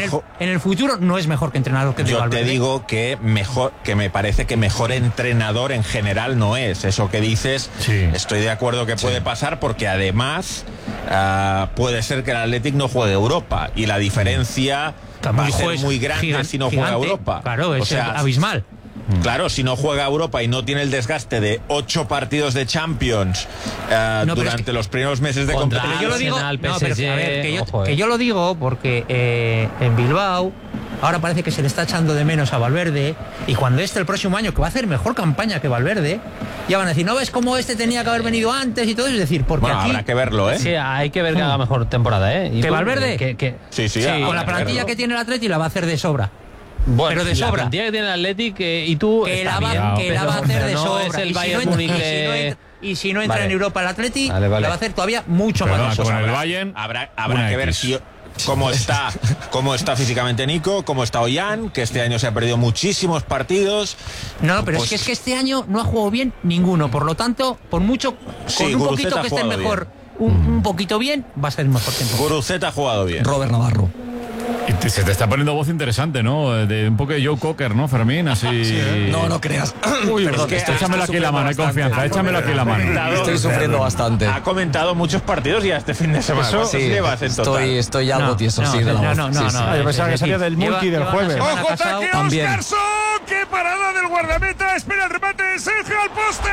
en el futuro no es mejor que entrenador que de Valverde. Yo te digo que mejor, que me parece que mejor entrenador en general no es. Eso que dices, estoy de acuerdo que puede pasar, porque además puede ser que el Athletic no juegue Europa y la diferencia va a ser muy grande si no juega Europa. Claro, es abismal. Claro, si no juega Europa y no tiene el desgaste de 8 partidos de Champions durante los primeros meses de competición. Yo lo digo, que yo lo digo porque en Bilbao ahora parece que se le está echando de menos a Valverde, y cuando el próximo año, que va a hacer mejor campaña que Valverde, ya van a decir, ¿no ves cómo tenía que haber venido antes y todo? Es decir, porque aquí habrá que verlo, ¿eh? Sí, hay que ver que haga mejor temporada, ¿eh? ¿Que Valverde? Sí, con la plantilla que tiene el Atleti la va a hacer de sobra. Bueno, pero de sobra. La plantilla que tiene el Athletic y tú que la va a hacer de sobra. Es el Bayern Múnich y si no entra en Europa el Atleti, la va a hacer todavía mucho más. Con el Bayern habrá que ver cómo está físicamente Nico, cómo está Ollán, que este año se ha perdido muchísimos partidos. No, pero es que este año no ha jugado bien ninguno, por lo tanto, por mucho, con un poquito que esté mejor, un poquito bien, va a ser mejor tiempo. Guruceta ha jugado bien. Robert Navarro. Y se te está poniendo voz interesante, ¿no? De un poco de Joe Cocker, ¿no, Fermín? Así. No creas. Uy, perdón, échamelo aquí en la mano, hay confianza. Échamelo aquí en la mano. Estoy sufriendo bastante. Ha comentado muchos partidos ya este fin de semana. Sí, estoy algo tieso, sí, de la voz. No. Yo pensaba que salía del multi del jueves. ¡Ojo, ataque, Oscarson! ¡Qué parada del guardameta! ¡Espera el remate de Sergio al poste!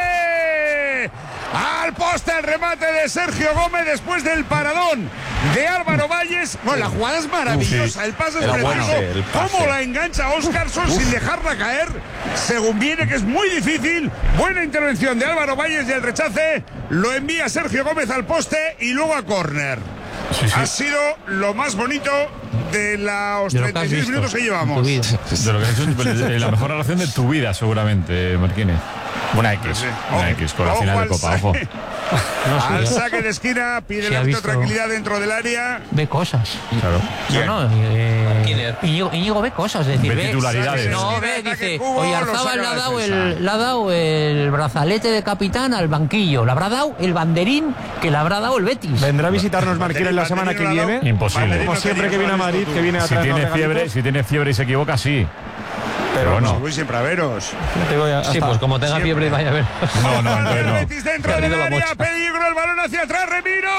Al poste el remate de Sergio Gómez después del paradón de Álvaro Valles. Bueno, la jugada es maravillosa, el pase es preciso. ¿Cómo la engancha Oscarson sin dejarla caer? Según viene, que es muy difícil. Buena intervención de Álvaro Valles y el rechace lo envía Sergio Gómez al poste y luego a córner. Ha sido lo más bonito de los 36 minutos que llevamos. De lo que has hecho, la mejor relación de tu vida, seguramente, Marquínez. Una X con la final de Copa, ojo. Al saque de esquina, pide la tranquilidad dentro del área. Ve cosas. Claro. Íñigo ve cosas, es decir, ve titularidades. Dice, Oyarzábal le ha dado el brazalete de capitán al banquillo, le habrá dado el banderín que le habrá dado el Betis. ¿Vendrá a visitarnos Marquínez la semana que viene? Imposible. Como siempre que viene a Madrid, que viene a traernos si tiene fiebre y se equivoca, sí. Pero bueno, voy siempre a veros. Sí, pues como tenga fiebre, vaya a ver. No. Betis dentro del área, peligro, el balón hacia atrás, Remiro.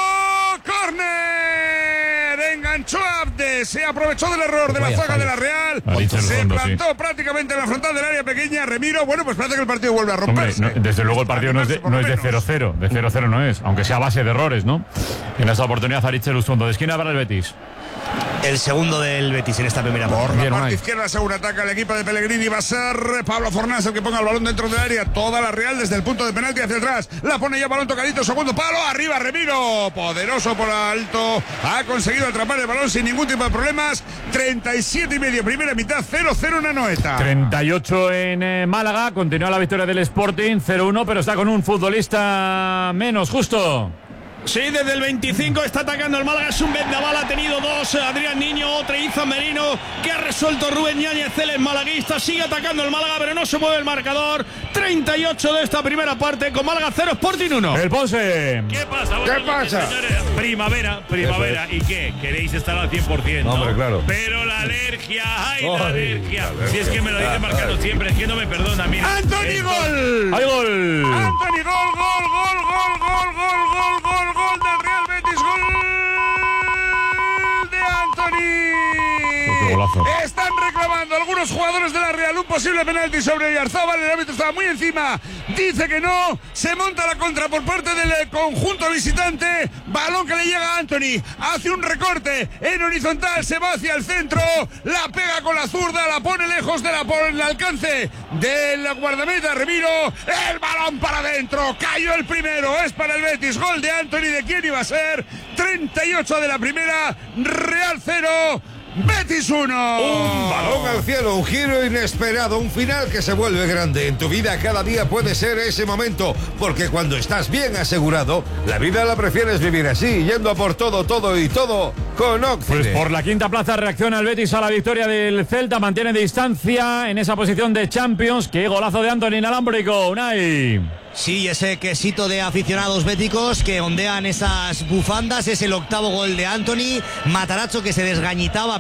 ¡Córner! Enganchó a Abde, se aprovechó del error de la zaga de la Real. Se plantó prácticamente en la frontal del área pequeña. Remiro, bueno, pues parece que el partido vuelve a romperse. Desde luego el partido no es de 0-0. De 0-0 no es, aunque sea a base de errores, ¿no? En esta oportunidad, Aritz Lustondo. De esquina para el Betis. El segundo del Betis en esta primera parte. Por la parte izquierda, según ataca el equipo de Pellegrini, va a ser Pablo Fornás el que ponga el balón dentro del área. Toda la Real desde el punto de penalti hacia atrás. La pone ya balón tocadito, segundo palo. Arriba Remiro, poderoso por alto. Ha conseguido atrapar el balón sin ningún tipo de problemas. 37,5, primera mitad, 0-0 en Anoeta. 38 en Málaga. Continúa la victoria del Sporting, 0-1, pero está con un futbolista menos, justo. Sí, desde el 25 está atacando el Málaga, es un vendaval, ha tenido dos, Adrián Niño, otro Izan Merino, que ha resuelto Rubén Yáñez, el malaguista, sigue atacando el Málaga, pero no se mueve el marcador. 38 de esta primera parte, con Málaga 0, Sporting 1. El Ponce. ¿Qué pasa? ¿Qué pasa? Primavera, ¿y qué? ¿Queréis estar al 100%? No, hombre, claro. Pero la alergia, la alergia. Si es que me lo dice Marcano siempre, es que no me perdona, mira. ¡Anthony Gol! ¡Hay gol! ¡Anthony Gol! Gol del Real Betis, gol de Anthony. Están reclamando algunos jugadores de la Real un posible penalti sobre Oyarzábal. El árbitro estaba muy encima, dice que no. Se monta la contra por parte del conjunto visitante. Balón que le llega a Anthony, hace un recorte en horizontal, se va hacia el centro, la pega con la zurda, la pone lejos por el alcance del guardameta Remiro. El balón para adentro, cayó el primero, es para el Betis. Gol de Anthony. ¿De quién iba a ser? 38 de la primera, Real 0, Betis 1. Un balón al cielo, un giro inesperado, un final que se vuelve grande. En tu vida cada día puede ser ese momento, porque cuando estás bien asegurado, la vida la prefieres vivir así, yendo a por todo con Occident. Pues por la quinta plaza reacciona el Betis a la victoria del Celta, mantiene distancia en esa posición de Champions. ¡Qué golazo de Anthony inalámbrico, Unai! Sí, ese quesito de aficionados béticos que ondean esas bufandas, es el octavo gol de Anthony. Matarazzo que se desgañitaba